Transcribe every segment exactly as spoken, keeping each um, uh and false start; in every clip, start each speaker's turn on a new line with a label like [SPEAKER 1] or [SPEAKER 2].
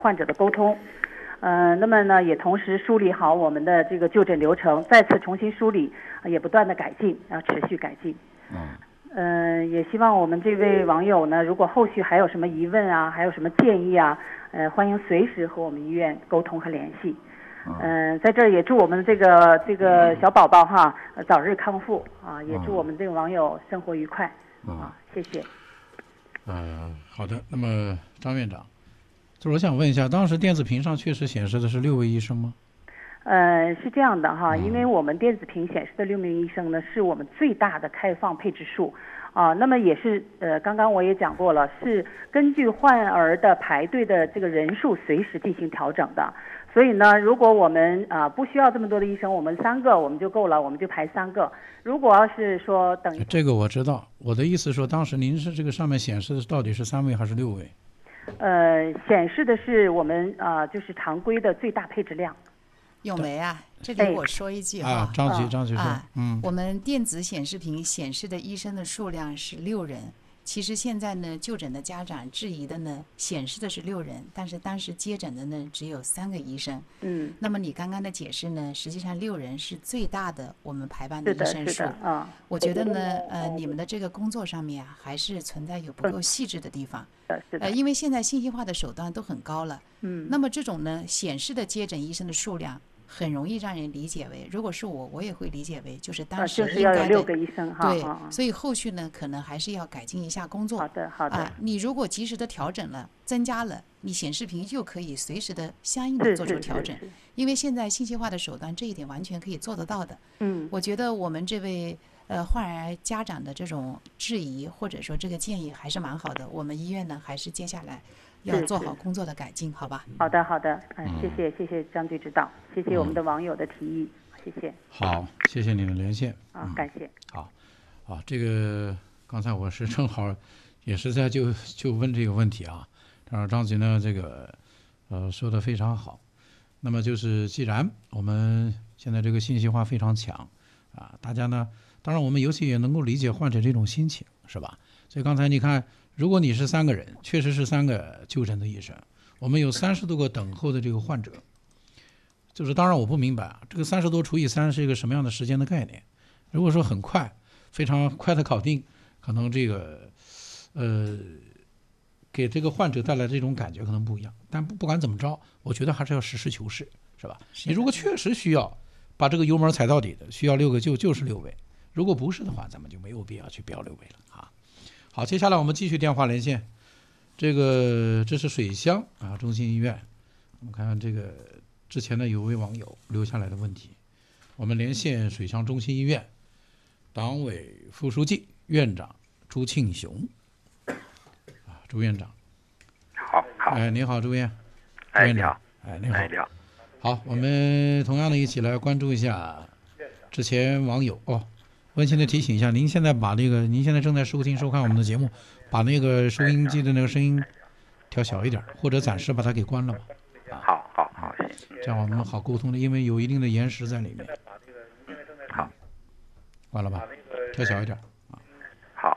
[SPEAKER 1] 患者的沟通。呃，那么呢，也同时梳理好我们的这个就诊流程，再次重新梳理，也不断的改进，要持续改进。嗯。呃，也希望我们这位网友呢，如果后续还有什么疑问啊，还有什么建议啊，呃，欢迎随时和我们医院沟通和联系。嗯、呃，在这儿也祝我们这个这个小宝宝哈、呃、早日康复啊，也祝我们这个网友生活愉快、嗯、啊，谢谢。
[SPEAKER 2] 呃，好的，那么张院长，就是我想问一下，当时电子屏上确实显示的是六位医生吗？
[SPEAKER 1] 呃，是这样的哈，因为我们电子屏显示的六名医生呢，是我们最大的开放配置数啊。那么也是呃，刚刚我也讲过了，是根据患儿的排队的这个人数随时进行调整的。所以呢，如果我们啊、呃、不需要这么多的医生，我们三个我们就够了，我们就排三个。如果要是说等于
[SPEAKER 2] 这个我知道，我的意思说，当时您是这个上面显示的到底是三位还是六位？
[SPEAKER 1] 呃，显示的是我们啊、呃、就是常规的最大配置量。
[SPEAKER 3] 咏梅啊，这里我说一句哈、
[SPEAKER 2] 啊，张局张局说、
[SPEAKER 3] 啊，
[SPEAKER 2] 嗯，
[SPEAKER 3] 我们电子显示屏显示的医生的数量是六人。其实现在呢，就诊的家长质疑的呢，显示的是六人，但是当时接诊的呢只有三个医生。
[SPEAKER 1] 嗯。
[SPEAKER 3] 那么你刚刚的解释呢，实际上六人是最大的我们排班的医生数。
[SPEAKER 1] 啊。
[SPEAKER 3] 我觉得呢，呃，你们的这个工作上面啊，还是存在有不够细致的地方。
[SPEAKER 1] 是的。
[SPEAKER 3] 呃，因为现在信息化的手段都很高了。
[SPEAKER 1] 嗯。
[SPEAKER 3] 那么这种呢，显示的接诊医生的数量。很容易让人理解为，如果是我，我也会理解为就是当时应该的、
[SPEAKER 1] 啊、就是要有六个医生哈。
[SPEAKER 3] 对、
[SPEAKER 1] 啊，
[SPEAKER 3] 所以后续呢，可能还是要改进一下工作。
[SPEAKER 1] 好的，好的。
[SPEAKER 3] 啊，你如果及时的调整了，增加了，你显示屏就可以随时的相应的做出调整。因为现在信息化的手段，这一点完全可以做得到的。
[SPEAKER 1] 嗯，
[SPEAKER 3] 我觉得我们这位呃患儿家长的这种质疑或者说这个建议还是蛮好的。我们医院呢，还是接下来。要做好工作的改进，好吧？
[SPEAKER 1] 好的，好的，嗯、呃，谢谢，谢谢张局指导，谢谢我们的网友的提议，嗯、谢谢。
[SPEAKER 2] 好，谢谢你的连线。
[SPEAKER 1] 啊、嗯，感谢。
[SPEAKER 2] 好，啊，这个刚才我是正好也是在就就问这个问题啊，当然张局呢这个呃说的非常好。那么就是既然我们现在这个信息化非常强啊，大家呢，当然我们尤其也能够理解患者这种心情，是吧？所以刚才你看。如果你是三个人，确实是三个就诊的医生，我们有三十多个等候的这个患者，就是当然我不明白啊，这个三十多除以三是一个什么样的时间的概念？如果说很快，非常快的搞定，可能这个呃给这个患者带来这种感觉可能不一样。但不不管怎么着，我觉得还是要实事求是，是吧？你如果确实需要把这个油门踩到底的，需要六个就就是六位，如果不是的话，咱们就没有必要去标六位了啊。好，接下来我们继续电话连线。这个这是水乡啊中心医院，我们看看这个之前呢有位网友留下来的问题，我们连线水乡中心医院党委副书记、院长朱庆雄。啊，朱院长。
[SPEAKER 4] 好，好。
[SPEAKER 2] 哎，你好，朱院。
[SPEAKER 4] 哎，
[SPEAKER 2] 院长。
[SPEAKER 4] 哎，
[SPEAKER 2] 你好。
[SPEAKER 4] 哎，你好。
[SPEAKER 2] 好，我们同样的一起来关注一下之前网友哦。温馨的提醒一下，您现在把那个，您现在正在收听收看我们的节目，把那个收音机的那个声音调小一点，或者暂时把它给关了吧。
[SPEAKER 4] 啊、好好好，行。
[SPEAKER 2] 这样我们好沟通的，因为有一定的延时在里面。
[SPEAKER 4] 好，
[SPEAKER 2] 关了吧，调小一点啊。
[SPEAKER 4] 好。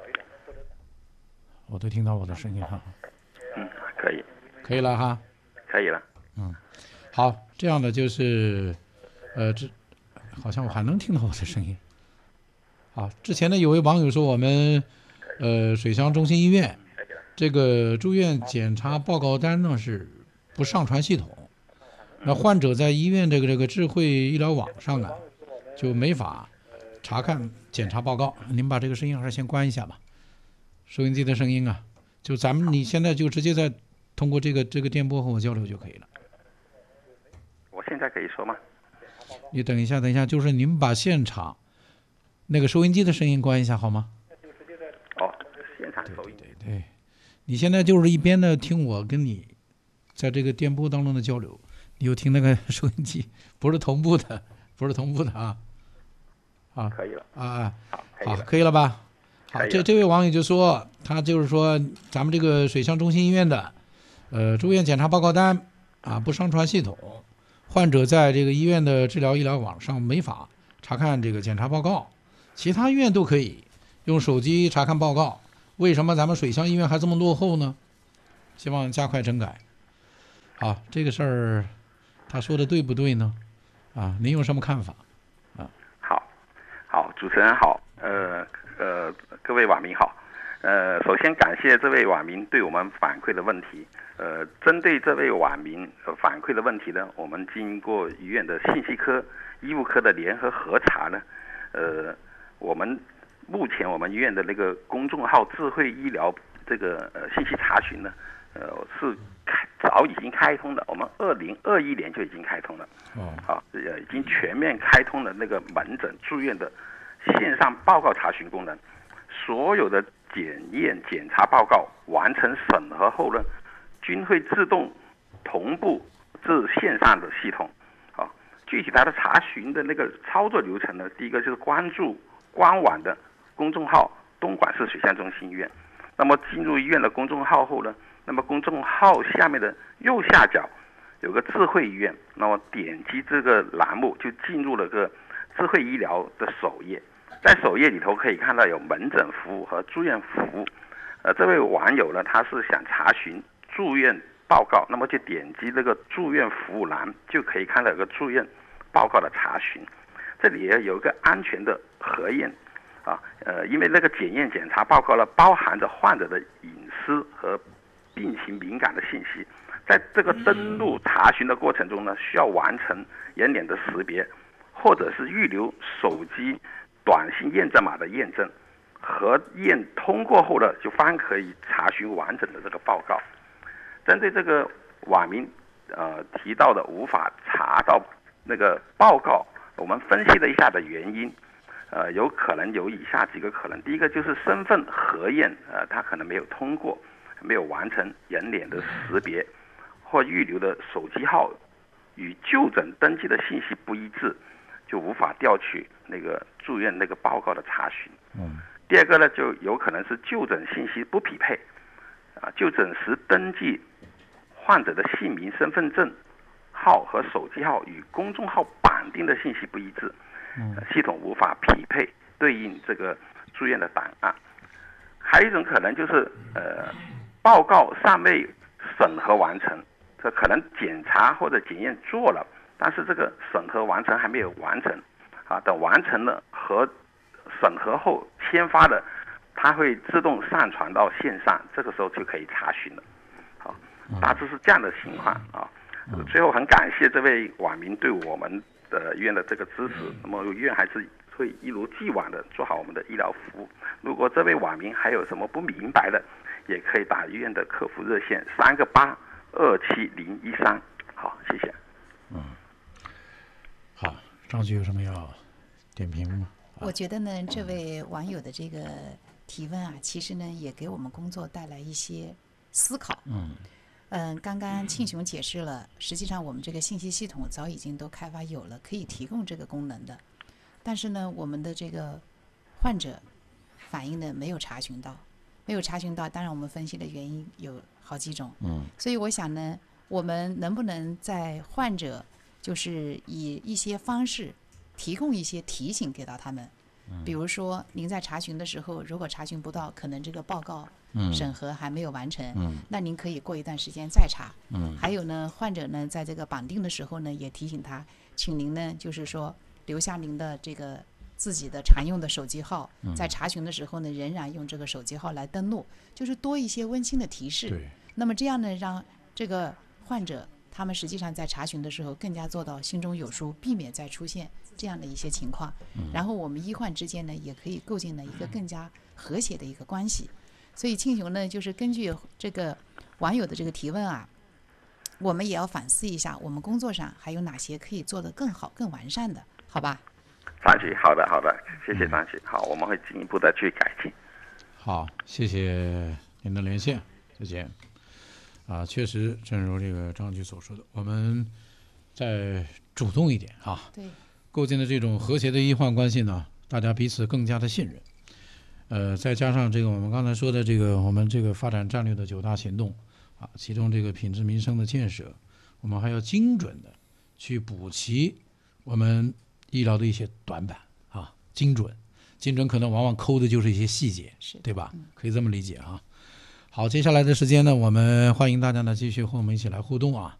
[SPEAKER 2] 我都听到我的声音哈。
[SPEAKER 4] 嗯，可以。
[SPEAKER 2] 可以了哈。
[SPEAKER 4] 可以了。
[SPEAKER 2] 嗯，好，这样的就是，呃，这好像我还能听到我的声音。好，之前呢有位网友说我们呃水乡中心医院这个住院检查报告单呢是不上传系统，那患者在医院这个这个智慧医疗网上啊就没法查看检查报告。您把这个声音还是先关一下吧，收音机的声音啊，就咱们你现在就直接在通过这个这个电波和我交流就可以了。
[SPEAKER 4] 我现在可以说吗？
[SPEAKER 2] 你等一下，等一下，就是您把现场那个收音机的声音关一下好吗？
[SPEAKER 4] 哦，现场收音。
[SPEAKER 2] 对对对，你现在就是一边的听我跟你在这个电波当中的交流，你又听那个收音机，不是同步的，不是同步的啊。啊，
[SPEAKER 4] 可以了
[SPEAKER 2] 啊，
[SPEAKER 4] 好，
[SPEAKER 2] 好，可以了吧？好，这这位网友就说，他就是说咱们这个水乡中心医院的呃住院检查报告单啊不上传系统。患者在这个医院的治疗医疗网上没法查看这个检查报告，其他医院都可以用手机查看报告，为什么咱们水乡医院还这么落后呢？希望加快整改。 好，这个事儿他说的对不对呢？啊，您有什么看法？啊，
[SPEAKER 4] 好，好，主持人好，呃呃，各位网民好，呃，首先感谢这位网民对我们反馈的问题。呃，针对这位网民、呃、反馈的问题呢，我们经过医院的信息科、医务科的联合核查呢，呃，我们目前我们医院的那个公众号智慧医疗这个呃信息查询呢，呃是开早已经开通的，我们二零二一年就已经开通了。
[SPEAKER 2] 哦，
[SPEAKER 4] 好，呃，已经全面开通了那个门诊住院的线上报告查询功能，所有的检验检查报告完成审核后呢，均会自动同步至线上的系统。好，具体它的查询的那个操作流程呢，第一个就是关注官网的公众号东莞市水象中心医院。那么进入医院的公众号后呢，那么公众号下面的右下角有个智慧医院，那么点击这个栏目就进入了个智慧医疗的首页。在首页里头可以看到有门诊服务和住院服务。呃，这位网友呢，他是想查询住院报告，那么就点击这个住院服务栏，就可以看到有个住院报告的查询。这里也有一个安全的核验啊，呃，因为那个检验检查报告呢，包含着患者的隐私和病情敏感的信息，在这个登录查询的过程中呢，需要完成人脸的识别，或者是预留手机短信验证码的验证。核验通过后呢，就方可以查询完整的这个报告。针对这个网民呃提到的无法查到那个报告，我们分析了一下的原因，呃，有可能有以下几个可能。第一个就是身份核验，呃，他可能没有通过，没有完成人脸的识别，或预留的手机号与就诊登记的信息不一致，就无法调取那个住院那个报告的查询。
[SPEAKER 2] 嗯。
[SPEAKER 4] 第二个呢，就有可能是就诊信息不匹配，啊，就诊时登记患者的姓名、身份证号和手机号与公众号绑定的信息不一致，
[SPEAKER 2] 嗯，
[SPEAKER 4] 系统无法匹配对应这个住院的档案。还有一种可能就是，呃，报告尚未审核完成，这可能检查或者检验做了，但是这个审核完成还没有完成，啊，等完成了和审核后签发的，它会自动上传到线上，这个时候就可以查询了。好，大致是这样的情况啊。最后很感谢这位网民对我们的医院的这个支持，那么医院还是会一如既往的做好我们的医疗服务。如果这位网民还有什么不明白的，也可以打医院的客服热线三个八二七零一三。好，谢谢。
[SPEAKER 2] 嗯，好，张局有什么要点评吗？
[SPEAKER 3] 我觉得呢，这位网友的这个提问啊，其实呢也给我们工作带来一些思考。
[SPEAKER 2] 嗯
[SPEAKER 3] 嗯，刚刚庆雄解释了，实际上我们这个信息系统早已经都开发有了，可以提供这个功能的。但是呢，我们的这个患者反映呢没有查询到，没有查询到。当然，我们分析的原因有好几种。
[SPEAKER 2] 嗯，
[SPEAKER 3] 所以我想呢，我们能不能在患者就是以一些方式提供一些提醒给到他们，比如说您在查询的时候，如果查询不到，可能这个报告审核还没有完成，
[SPEAKER 2] 嗯，
[SPEAKER 3] 那您可以过一段时间再查。
[SPEAKER 2] 嗯，
[SPEAKER 3] 还有呢，患者呢在这个绑定的时候呢，也提醒他，请您呢就是说留下您的这个自己的常用的手机号，在查询的时候呢，仍然用这个手机号来登录，就是多一些温馨的提示。
[SPEAKER 2] 对。
[SPEAKER 3] 那么这样呢，让这个患者他们实际上在查询的时候更加做到心中有数，避免再出现这样的一些情况。然后我们医患之间呢，也可以构建了一个更加和谐的一个关系。所以庆雄呢，就是根据这个网友的这个提问啊，我们也要反思一下，我们工作上还有哪些可以做得更好、更完善的，好吧？
[SPEAKER 4] 张局，好的，好的，谢谢张局。好，我们会进一步的去改进。
[SPEAKER 2] 好，谢谢您的连线，再见。啊，确实，正如这个张局所说的，我们再主动一点啊，
[SPEAKER 3] 对，
[SPEAKER 2] 构建的这种和谐的医患关系呢，大家彼此更加的信任。呃，再加上这个我们刚才说的这个我们这个发展战略的九大行动啊，其中这个品质民生的建设，我们还要精准的去补齐我们医疗的一些短板啊，精准，精准可能往往抠的就是一些细节，对吧？可以这么理解啊。好，接下来的时间呢，我们欢迎大家呢继续和我们一起来互动啊。